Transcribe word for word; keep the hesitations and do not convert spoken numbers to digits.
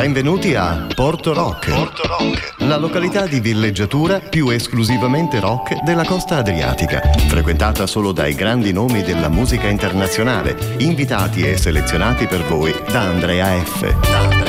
Benvenuti a Porto Rock, Porto Rock, la località di villeggiatura più esclusivamente rock della costa adriatica, frequentata solo dai grandi nomi della musica internazionale, invitati e selezionati per voi da Andrea F. Da Andrea